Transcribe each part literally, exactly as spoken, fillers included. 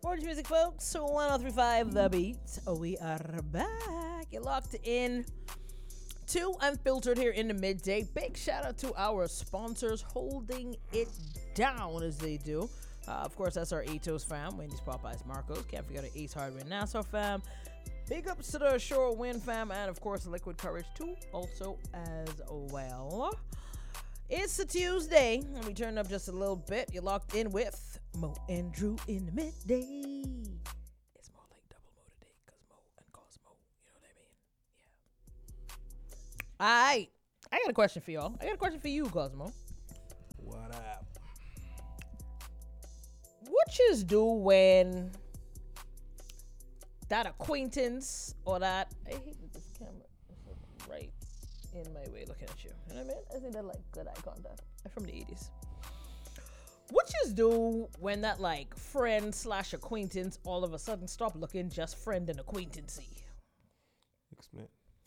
Orange Music, folks. one oh three point five The Beat. Oh, we are back. You're locked in to Unfiltered here in the midday. Big shout out to our sponsors holding it down as they do. Uh, of course, that's our Atos fam, Wendy's, Popeyes, Marcos. Can't forget our Ace Hardware, Nassau fam. Big ups to the Shore Wind fam, and of course, Liquid Courage too, also as well. It's a Tuesday, and we turned up just a little bit. You're locked in with Mo and Drew in the midday. It's more like double Mo today, because Mo and Cosmo, you know what I mean? Yeah. All right. I got a question for y'all. I got a question for you, Cosmo. What up? What you do when that acquaintance or that... I hate that this camera is right in my way looking at you. You know what I mean? I think that like good eye contact. I'm from the eighties. What you do when that like friend slash acquaintance all of a sudden stop looking just friend and acquaintancy? Explain.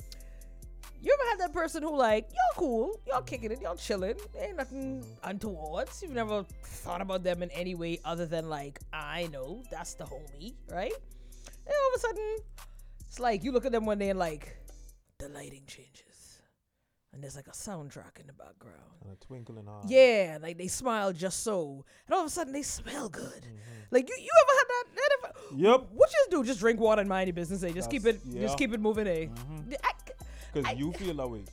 You ever had that person who like, y'all cool, y'all kicking it, y'all chilling, ain't nothing mm-hmm. untoward. You've never thought about them in any way other than like, I know, that's the homie, right? And all of a sudden, it's like you look at them one day and like, the lighting changes. And there's like a soundtrack in the background. And a twinkle in eye. Yeah, like they smile just so. And all of a sudden they smell good. Mm-hmm. Like you, you ever had that? that ever, yep. What you do? Just drink water and mind your business. Eh? Just That's, keep it. yeah. Just keep it moving. Eh? Because mm-hmm. you feel that way.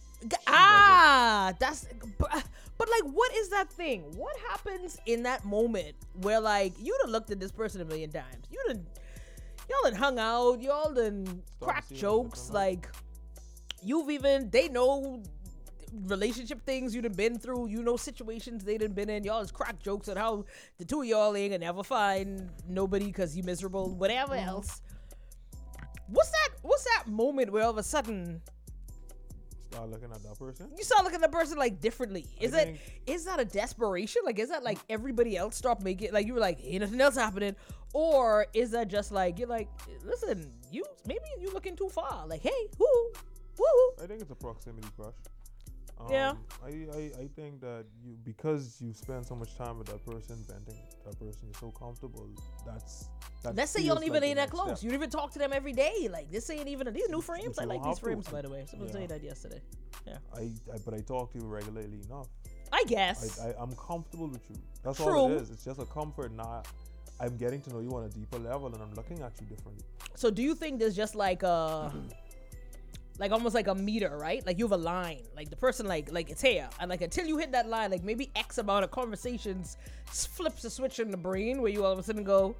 Ah, that's. But, but like, what is that thing? What happens in that moment where like you done looked at this person a million times? You done, y'all done hung out. Y'all done cracked jokes. Like you've even they know. Relationship things you done been through, you know situations they done been in. Y'all just crack jokes on how the two of y'all ain't gonna never find nobody because you miserable, whatever mm-hmm. else. What's that? What's that moment where all of a sudden start looking at that person? You start looking at the person like differently. Is I it? Think... Is that a desperation? Like, is that like everybody else stop making like you were like ain't nothing else happening, or is that just like you're like listen, you maybe you looking too far? Like, hey, whoo, woo. I think it's a proximity crush. Um, yeah, I, I, I think that you because you spend so much time with that person, venting that person, you're so comfortable. That's, that's let's say you don't even like ain't that close. Step. You don't even talk to them every day. Like this ain't even these new frames. I like these frames, to. by the way. Someone yeah. told you that yesterday. Yeah. I, I but I talk to you regularly enough. I guess. I, I I'm comfortable with you. That's True. all it is. It's just a comfort. Not I'm getting to know you on a deeper level, and I'm looking at you differently. So do you think there's just like a like almost like a meter, right? Like you have a line, like the person like like it's here, and like until you hit that line, like maybe X amount of conversations flips a switch in the brain where you all of a sudden go,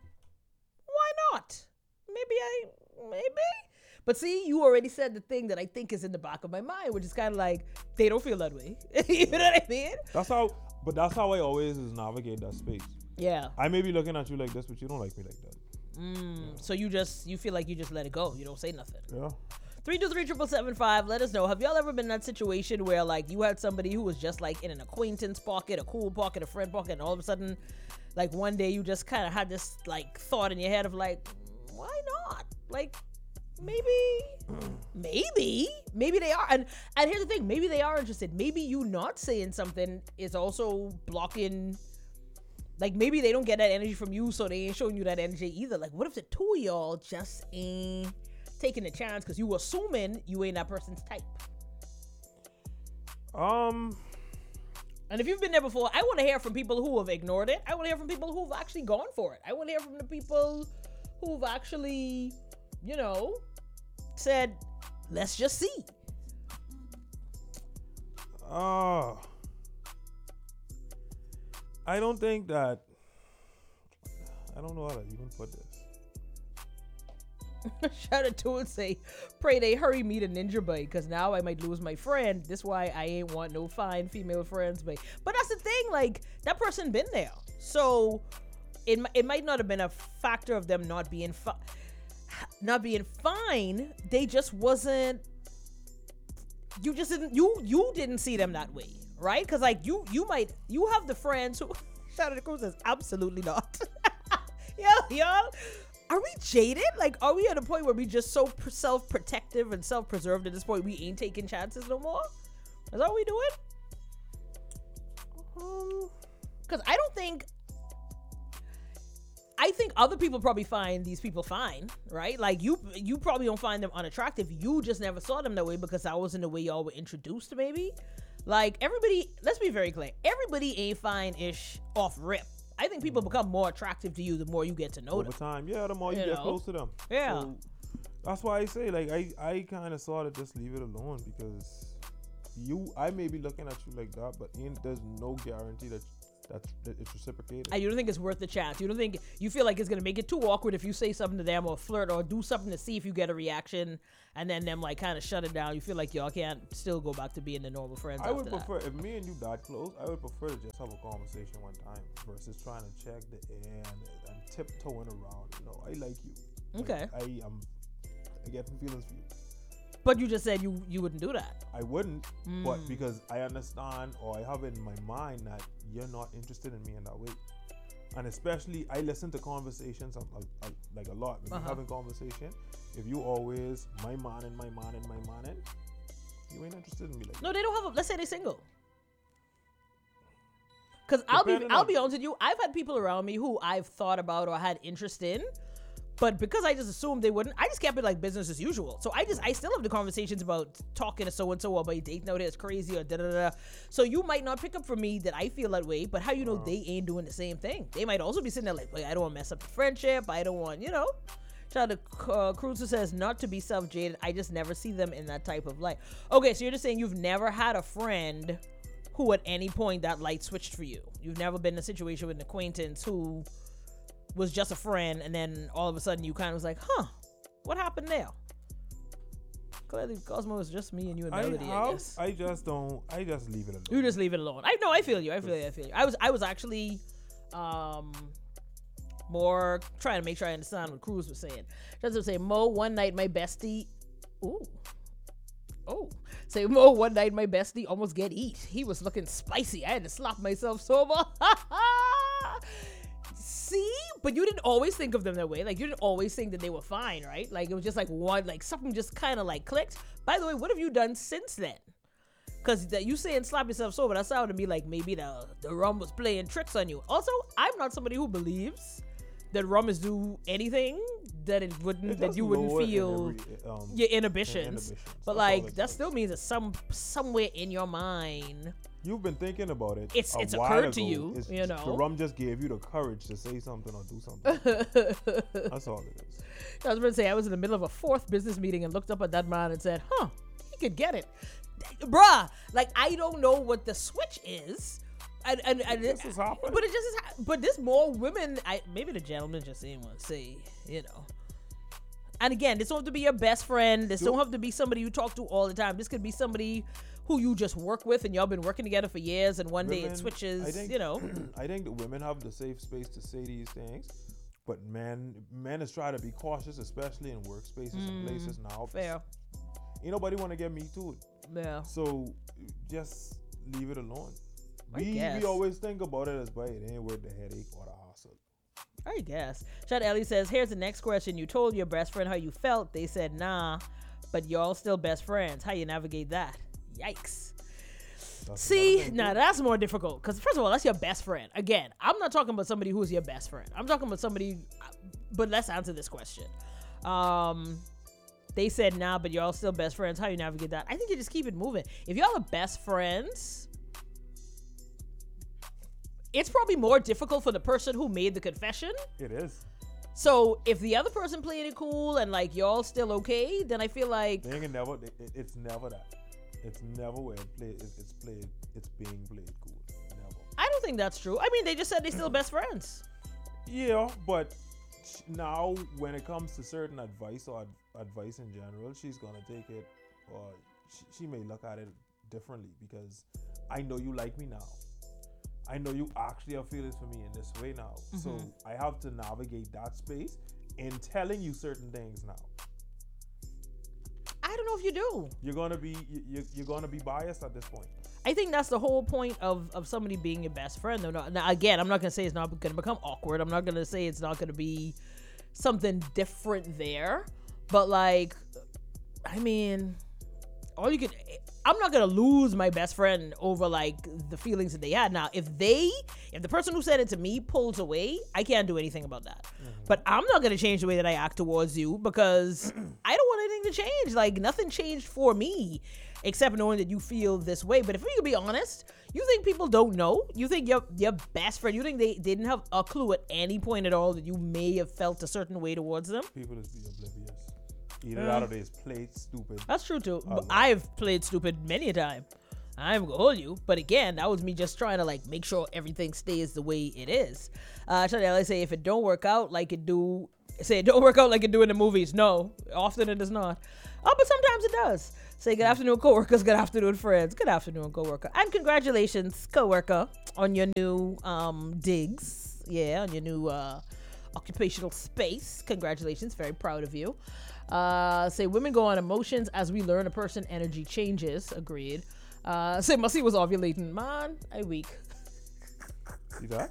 why not? Maybe I maybe. But see, you already said the thing that I think is in the back of my mind, which is kind of like they don't feel that way. You know what I mean? That's how, but that's how I always is navigate that space. Yeah. I may be looking at you like this, but you don't like me like that. Mm, yeah. So you just you feel like you just let it go. You don't say nothing. Yeah. three two three, seven seven five. Let us know. Have y'all ever been in that situation where like you had somebody who was just like in an acquaintance pocket, a cool pocket, a friend pocket, and all of a sudden, like one day you just kind of had this like thought in your head of like, why not? Like maybe, maybe, maybe they are. And and here's the thing: maybe they are interested. Maybe you not saying something is also blocking. Like maybe they don't get that energy from you, so they ain't showing you that energy either. Like what if the two of y'all just ain't taking a chance because you assuming you ain't that person's type? Um, and if you've been there before, I want to hear from people who have ignored it. I want to hear from people who've actually gone for it. I want to hear from the people who've actually, you know, said, let's just see. Uh, I don't think that, I don't know how to even put this. Shout out to and say, pray they hurry me to Ninja Bite because now I might lose my friend. That's why I ain't want no fine female friends. But but that's the thing, like that person been there, so it it might not have been a factor of them not being fi- not being fine. They just wasn't. You just didn't you you didn't see them that way, right? Because like you you might you have the friends who shout out to Cruz says absolutely not. yo yo. Are we jaded? Like, are we at a point where we just so self-protective and self-preserved at this point we ain't taking chances no more? Is that what we doing? Um, because I don't think I think other people probably find these people fine, right? Like you, you probably don't find them unattractive. You just never saw them that way because that wasn't the way y'all were introduced, maybe. Like everybody, let's be very clear. Everybody ain't fine-ish off rip. I think people become more attractive to you the more you get to know Over them. time, yeah, the more you, You get know? close to them. Yeah. So, that's why I say, like, I, I kind of sort of just leave it alone because you, I may be looking at you like that, but ain't, there's no guarantee that that, that it's reciprocated. And you don't think it's worth the chance. You don't think you feel like it's gonna make it too awkward if you say something to them or flirt or do something to see if you get a reaction, and then them like kind of shut it down. You feel like y'all can't still go back to being the normal friends. I would after prefer, that. if me and you that close, I would prefer to just have a conversation one time versus trying to check the air and, and tiptoeing around. You know, I like you. Like, Okay. I am. I get feelings for you. But you just said you you wouldn't do that. I wouldn't, Mm. but because I understand or I have it in my mind that you're not interested in me in that way. And especially, I listen to conversations a, a, a, like a lot. When Uh-huh. you're having conversation, if you always my man and my man and my man and you ain't interested in me like No, they don't have. A, let's say they're single. Because I'll be Depending I'll on- be honest with you. I've had people around me who I've thought about or had interest in, but because I just assumed they wouldn't, I just kept it like business as usual. So I just I still have the conversations about talking to so and so or about dating out there is crazy or da da da. So you might not pick up from me that I feel that way, but how you know they ain't doing the same thing? They might also be sitting there like, I don't want to mess up the friendship. I don't want, you know. Shout out to uh, Cruiser says, not to be self-jaded, I just never see them in that type of light. Okay, so you're just saying you've never had a friend who at any point that light switched for you. You've never been in a situation with an acquaintance who was just a friend and then all of a sudden you kind of was like, huh, what happened there? Clearly, Cosmo is just me and you and I Melody, I, have, guess. I just don't. I just leave it alone. You just leave it alone. I know, I feel you. I feel you. I feel you. I was, I was actually, um, more trying to make sure I understand what Cruz was saying. Just to say, Mo, one night my bestie, ooh, oh, say Mo, one night my bestie almost get eat. He was looking spicy. I had to slap myself sober. See, but you didn't always think of them that way. Like you didn't always think that they were fine, right? Like it was just like one, like something just kind of like clicked. By the way, what have you done since then? Because that you saying slap yourself sober, that sounded to me like maybe the the rum was playing tricks on you. Also, I'm not somebody who believes that rum is do anything that it wouldn't, It that just you wouldn't lower feel in every, um, your inhibitions. inhibitions. But That's all like it that does. still means that some somewhere in your mind, You've been thinking about it. It's- a it's while occurred to ago. you, It's you just- know. The rum just gave you the courage to say something or do something. That's all it is. I was going to say, I was in the middle of a fourth business meeting and looked up at that man and said, huh, he could get it. Bruh, like, I don't know what the switch is. And, and, and This is happening. But it just is, ha- but there's more women, I maybe the gentleman just didn't want to say, you know. And again, this don't have to be your best friend. This Do- don't have to be somebody you talk to all the time. This could be somebody who you just work with and y'all been working together for years and one day Women- it switches, I think, you know. I think the women have the safe space to say these things, but men, men is trying to be cautious, especially in workspaces and places now. Mm, Fair. Ain't nobody want to get me too. Yeah. So just leave it alone. I We guess. we always think about it as, but it ain't worth the headache or the hassle. I guess. Chad Ellie says, here's the next question. You told your best friend how you felt. They said, nah, but y'all still best friends. How you navigate that? Yikes. That's See, another thing, now too. that's more difficult. Because, first of all, that's your best friend. Again, I'm not talking about somebody who's your best friend. I'm talking about somebody, but let's answer this question. Um, they said, nah, but y'all still best friends. How you navigate that? I think you just keep it moving. If y'all are best friends, it's probably more difficult for the person who made the confession. It is. So if the other person played it cool and like y'all still okay, then I feel like They ain't never. It, it- it's never that. It's never where it play. It, it's played. It's being played cool. Never. I don't think that's true. I mean, they just said they still best friends. Yeah, but sh- now when it comes to certain advice or ad- advice in general, she's gonna take it, or she, she may look at it differently because I know you like me now. I know you actually have feelings for me in this way now. So I have to navigate that space in telling you certain things now. I don't know if you do. You're gonna be you, you- you're gonna be biased at this point. I think that's the whole point of, of somebody being your best friend. Though. Now, now, again, I'm not gonna say it's not gonna become awkward. I'm not gonna say it's not gonna be something different there. But like, I mean, all you could. I'm not gonna lose my best friend over like the feelings that they had. Now, if they, if the person who said it to me pulls away, I can't do anything about that. Mm-hmm. But I'm not gonna change the way that I act towards you because I don't want anything to change. Like nothing changed for me, except knowing that you feel this way. But if we can be honest, you think people don't know? You think your your best friend? You think they, they didn't have a clue at any point at all that you may have felt a certain way towards them? People is be oblivious. Either out of this played stupid. That's true too. I've played stupid many a time. I'm gonna hold you, but again, that was me just trying to like make sure everything stays the way it is. Uh, I say if it don't work out like it do, say it don't work out like it do in the movies. No, often it does not. Oh, but sometimes it does. Say good afternoon, coworkers. Good afternoon, friends. Good afternoon, coworker. And congratulations, coworker, on your new um digs. Yeah, on your new uh, occupational space. Congratulations. Very proud of you. Uh, say women go on emotions as we learn a person energy changes. Agreed. Uh, say Mussie was ovulating. Man, I weak. You got?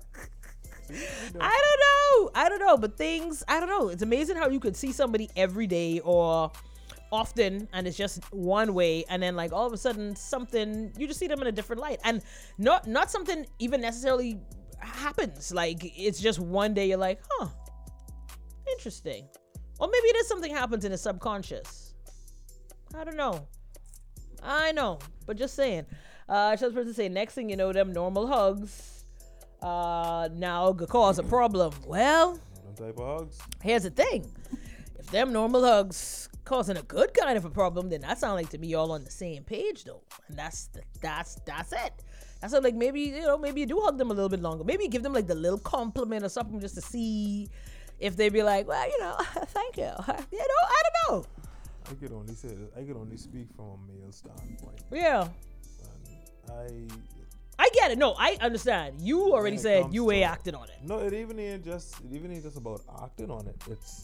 I don't know. I don't know. But things, I don't know. It's amazing how you could see somebody every day or often and it's just one way, and then like all of a sudden something, you just see them in a different light, and not not something even necessarily happens. Like it's just one day you're like, huh, interesting. Or maybe it is something happens in the subconscious. I don't know. I know, but just saying. Uh, just person say, next thing you know, them normal hugs uh, now could cause a problem. Well, them type of hugs. Here's the thing. If them normal hugs causing a good kind of a problem, then that sounds like to me all on the same page, though. And that's the, that's that's it. That's like maybe, you know, maybe you do hug them a little bit longer. Maybe you give them like the little compliment or something just to see if they be like, well, you know, thank you. You know, I don't know. I could only say that. I could only speak from a male standpoint. Yeah. And I. I get it. No, I understand. You already said you ain't acting on it. No, it even ain't just. It even ain't just about acting on it. It's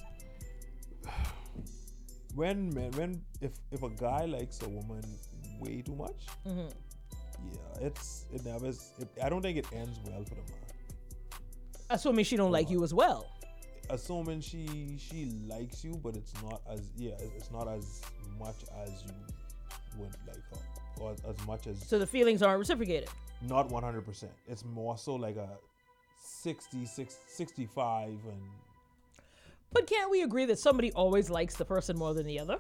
when men, when if if a guy likes a woman way too much. Mm-hmm. Yeah, it's it never. It, I don't think it ends well for the man. Assuming she don't uh, like you as well. Assuming she she likes you, but it's not as yeah it's not as much as you would like her, or as much as. So the feelings aren't reciprocated. Not one hundred percent. It's more so like a sixty, sixty-five, and. But can't we agree that somebody always likes the person more than the other?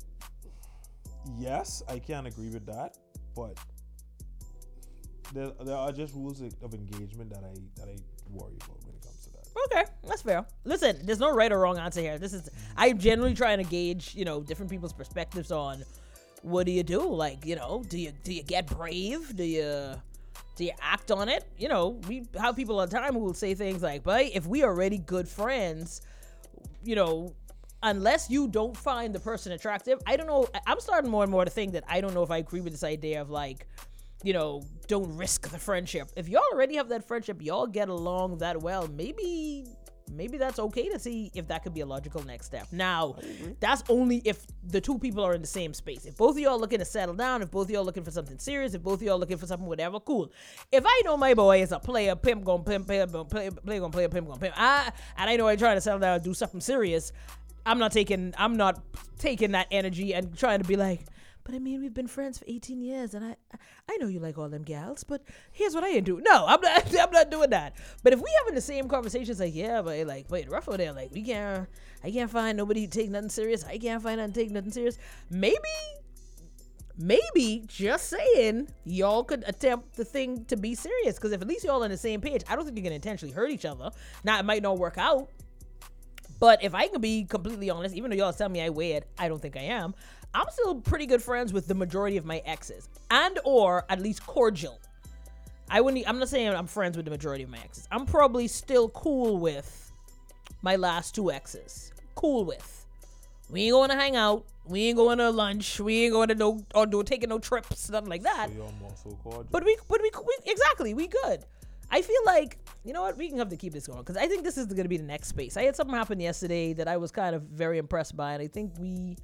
Yes, I can agree with that, but there there are just rules of engagement that I that I worry about when it comes to that. Okay, that's fair. Listen, there's no right or wrong answer here. This is I'm generally trying to gauge, you know, different people's perspectives on what do you do? Like, you know, do you do you get brave? Do you do you act on it? You know, we have people all the time who will say things like, "But if we are already good friends, you know, unless you don't find the person attractive," I don't know. I'm starting more and more to think that I don't know if I agree with this idea of like, you know, don't risk the friendship. If y'all already have that friendship, y'all get along that well, maybe maybe that's okay to see if that could be a logical next step. Now, that's only if the two people are in the same space. If both of y'all looking to settle down, if both of y'all looking for something serious, if both of y'all looking for something whatever, cool. If I know my boy is a player, pimp gonna pimp, pimp, play, play gonna play, pimp gonna pimp, I, and I know I trying to settle down and do something serious, I'm not taking, I'm not taking that energy and trying to be like, but I mean, we've been friends for eighteen years, and I, I know you like all them gals, but here's what I ain't do. No, I'm not, I'm not doing that. But if we having the same conversations, like, yeah, but like, wait, rough over there, like, we can't, I can't find nobody to take nothing serious. I can't find nothing to take nothing serious. Maybe, maybe, just saying, y'all could attempt the thing to be serious, because if at least y'all on the same page, I don't think you're gonna intentionally hurt each other. Now, it might not work out, but if I can be completely honest, even though y'all tell me I weird, I don't think I am. I'm still pretty good friends with the majority of my exes, and or at least cordial. I wouldn't. I'm not saying I'm friends with the majority of my exes. I'm probably still cool with my last two exes. Cool with. We ain't going to hang out. We ain't going to lunch. We ain't going to no or do taking no trips, nothing like that. So you're more so cordial. But we, but we, we, exactly, we good. I feel like, you know what, we can have to keep this going, because I think this is going to be the next space. I had something happen yesterday that I was kind of very impressed by, and I think we.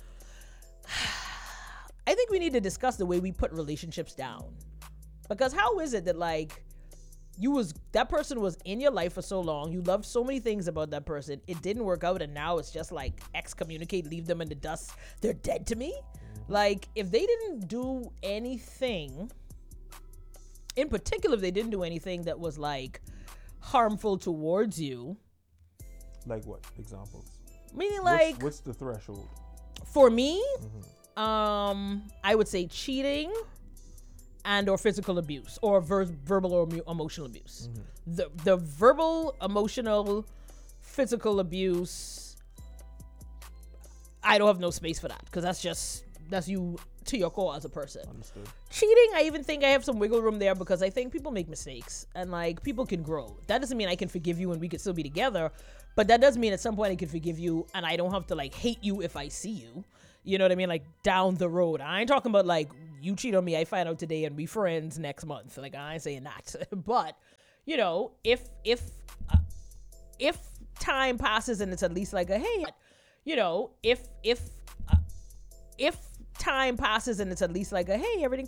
I think we need to discuss the way we put relationships down, because how is it that like you was that person was in your life for so long, you loved so many things about that person, it didn't work out, and now it's just like excommunicate, leave them in the dust, they're dead to me? Like, if they didn't do anything, in particular, if they didn't do anything that was like harmful towards you. Like what? Examples? Meaning, like, what's, what's the threshold? For me, Mm-hmm. um, I would say cheating and or physical abuse or ver- verbal or emu- emotional abuse. Mm-hmm. The the verbal, emotional, physical abuse, I don't have no space for that because that's just that's you to your core as a person. Understood. Cheating, I even think I have some wiggle room there because I think people make mistakes and like people can grow. That doesn't mean I can forgive you and we can still be together, but that does mean at some point I can forgive you and I don't have to like hate you if I see you. You know what I mean? Like down the road. I ain't talking about like you cheat on me, I find out today and we friends next month. Like I ain't saying that. But, you know, if if uh, if time passes and it's at least like a hey, you know, if if uh, if time passes and it's at least like a hey, everything